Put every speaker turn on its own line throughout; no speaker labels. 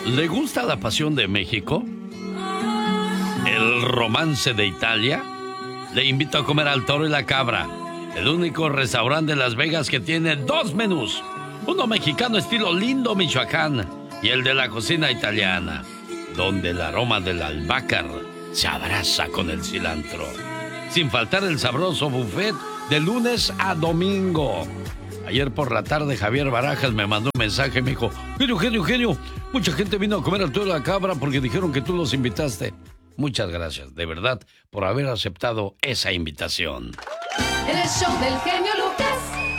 ¿Le gusta la pasión de México? ¿El romance de Italia? Le invito a comer al Toro y la Cabra, el único restaurante de Las Vegas que tiene 2 menús. Uno mexicano estilo Lindo, Michoacán, y el de la cocina italiana, donde el aroma del albácar se abraza con el cilantro. Sin faltar el sabroso buffet de lunes a domingo. Ayer por la tarde Javier Barajas me mandó un mensaje y me dijo: Genio, mucha gente vino a comer al Toro y la Cabra porque dijeron que tú los invitaste. Muchas gracias, de verdad, por haber aceptado esa invitación.
El show del genio Lucas.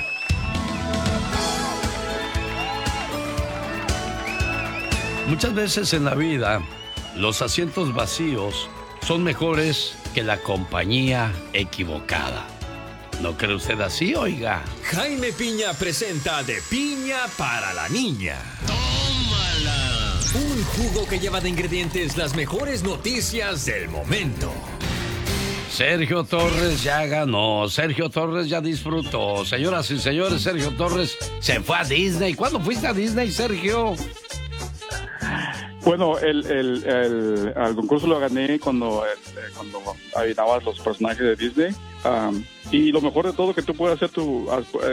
Muchas veces en la vida, los asientos vacíos son mejores que la compañía equivocada. ¿No cree usted así, oiga?
Jaime Piña presenta De Piña para la Niña. ¡Tómala! Un jugo que lleva de ingredientes las mejores noticias del momento.
Sergio Torres ya ganó, Sergio Torres ya disfrutó. Señoras y señores, Sergio Torres se fue a Disney. ¿Cuándo fuiste a Disney, Sergio?
Bueno, al concurso lo gané cuando adivinabas los personajes de Disney. Y lo mejor de todo, que tú puedes hacer tu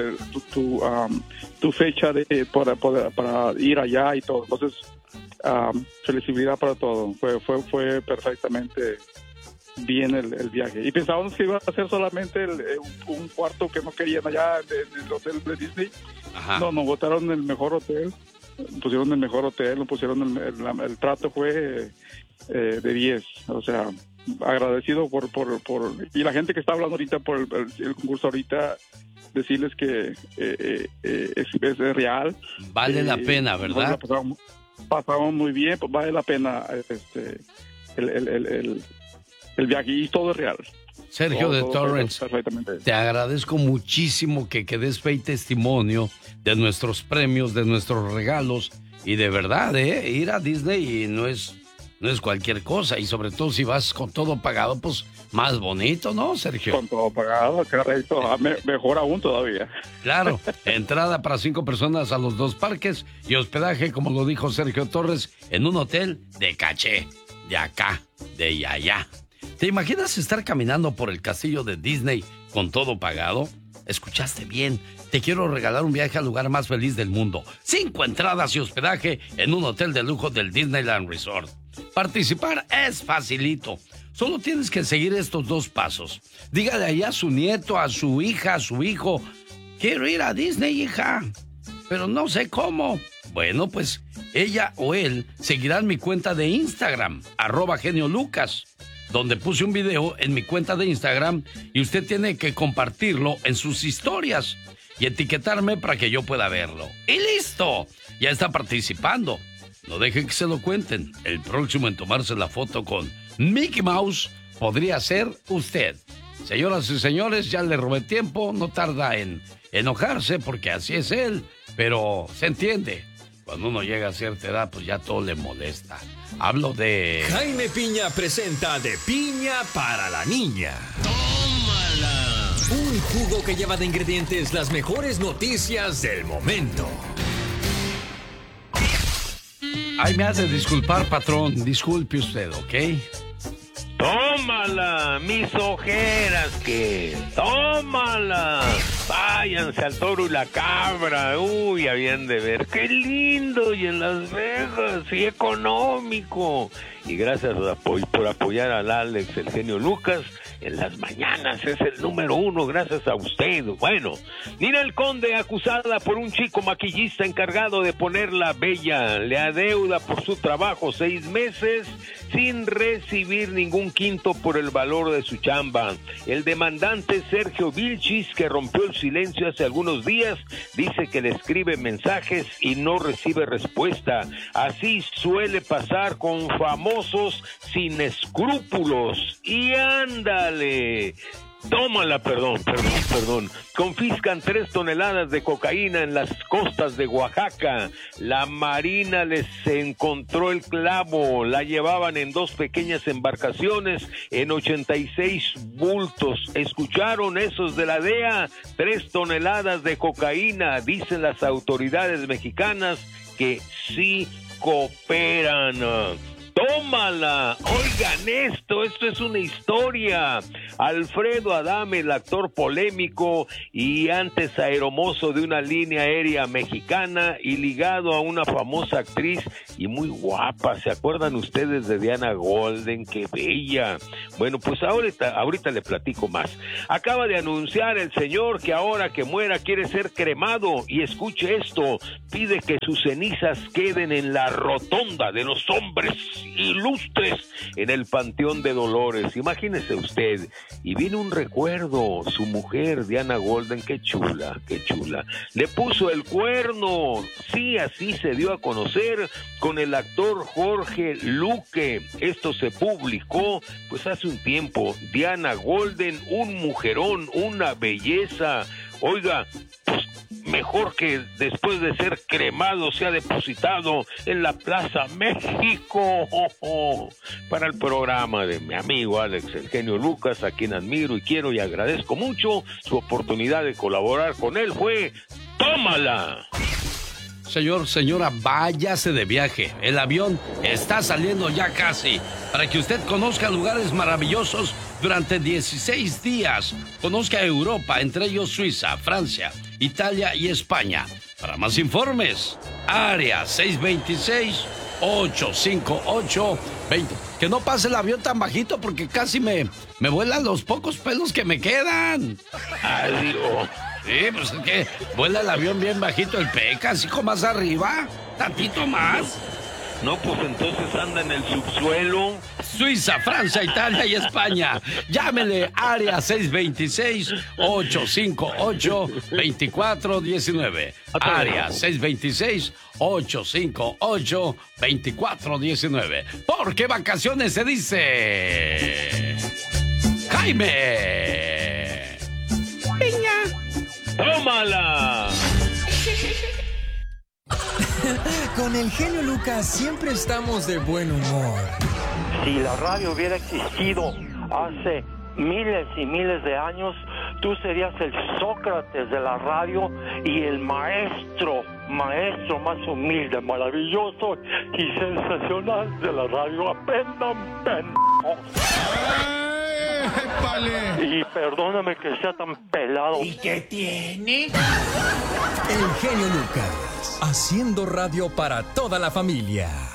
fecha para ir allá y todo. Entonces, felicidad para todo. Fue perfectamente bien el viaje. Y pensábamos que iba a ser solamente un cuarto que no querían allá en el hotel de Disney.
Ajá.
No, nos botaron el mejor hotel. Pusieron el mejor hotel, el trato fue de 10. O sea, agradecido por y la gente que está hablando ahorita por el concurso ahorita, decirles que es real.
Vale la pena, ¿verdad?
Pasamos muy bien, pues vale la pena el viaje, y todo es real.
Sergio de Torrance, te agradezco muchísimo que des fe y testimonio de nuestros premios, de nuestros regalos, y de verdad, ir a Disney no es cualquier cosa, y sobre todo si vas con todo pagado, pues más bonito, ¿no, Sergio?
Con todo pagado, correcto, mejor aún todavía.
Claro, entrada para 5 personas a los 2 parques y hospedaje, como lo dijo Sergio Torres, en un hotel de caché, de acá, de allá. ¿Te imaginas estar caminando por el castillo de Disney con todo pagado? Escuchaste bien. Te quiero regalar un viaje al lugar más feliz del mundo. 5 entradas y hospedaje en un hotel de lujo del Disneyland Resort. Participar es facilito. Solo tienes que seguir estos 2 pasos. Dígale ahí a su nieto, a su hija, a su hijo: quiero ir a Disney, hija, pero no sé cómo. Bueno, pues ella o él seguirán mi cuenta de Instagram, @geniolucas, donde puse un video en mi cuenta de Instagram, y usted tiene que compartirlo en sus historias y etiquetarme para que yo pueda verlo. ¡Y listo! Ya está participando. No deje que se lo cuenten. El próximo en tomarse la foto con Mickey Mouse podría ser usted. Señoras y señores, ya le robé tiempo. No tarda en enojarse porque así es él, pero se entiende. Cuando uno llega a cierta edad, pues ya todo le molesta. Hablo de...
Jaime Piña presenta De Piña para la Niña. ¡Tómala! Un jugo que lleva de ingredientes las mejores noticias del momento.
Ay, me has de disculpar, patrón. Disculpe usted, ¿ok?
¡Tómala, mis ojeras, que! ¡Tómala! Váyanse al Toro y la Cabra. Uy, habían de ver. ¡Qué lindo! Y en Las Vegas, y económico. Y gracias por apoyar al Alex, el genio Lucas. En las mañanas es el número 1, gracias a usted. Bueno, Ninel Conde, acusada por un chico maquillista encargado de ponerla bella, le adeuda por su trabajo 6 meses sin recibir ningún quinto por el valor de su chamba. El demandante Sergio Vilchis, que rompió el silencio hace algunos días, dice que le escribe mensajes y no recibe respuesta. Así suele pasar con famosos sin escrúpulos. Y ándale, Tómala, perdón. Confiscan 3 toneladas de cocaína en las costas de Oaxaca. La Marina les encontró el clavo. La llevaban en 2 pequeñas embarcaciones en 86 bultos. ¿Escucharon esos de la DEA? 3 toneladas de cocaína. Dicen las autoridades mexicanas que sí cooperan. ¡Tómala! Oigan esto es una historia. Alfredo Adame, el actor polémico y antes aeromozo de una línea aérea mexicana y ligado a una famosa actriz y muy guapa. ¿Se acuerdan ustedes de Diana Golden? ¡Qué bella! Bueno, pues ahorita le platico más. Acaba de anunciar el señor que ahora que muera quiere ser cremado. Y escuche esto, pide que sus cenizas queden en la rotonda de los hombres ilustres en el Panteón de Dolores. Imagínese usted, y viene un recuerdo, su mujer Diana Golden, qué chula, le puso el cuerno. Sí, así se dio a conocer con el actor Jorge Luque. Esto se publicó pues hace un tiempo. Diana Golden, un mujerón, una belleza. Oiga, pues mejor que después de ser cremado sea depositado en la Plaza México. Para el programa de mi amigo Alex El Genio Lucas, a quien admiro y quiero y agradezco mucho su oportunidad de colaborar con él, fue tómala.
Señor, señora, váyase de viaje. El avión está saliendo ya casi. Para que usted conozca lugares maravillosos durante 16 días. Conozca Europa, entre ellos Suiza, Francia, Italia y España. Para más informes, área 626-858-20. Que no pase el avión tan bajito porque casi me vuelan los pocos pelos que me quedan.
Adiós.
Sí, pues es que vuela el avión bien bajito el Peca, así como más arriba, tantito más.
No, pues entonces anda en el subsuelo.
Suiza, Francia, Italia y España. Llámele área 626-858-2419. Área 626-858-2419. Porque vacaciones se dice... Jaime. Piña.
¡Tómala!
Con el genio Lucas siempre estamos de buen humor.
Si la radio hubiera existido hace miles y miles de años, tú serías el Sócrates de la radio y el maestro más humilde, maravilloso y sensacional de la radio. Aprendan, pendejos. Y perdóname que sea tan pelado.
¿Y qué tiene? El genio Lucas, haciendo radio para toda la familia.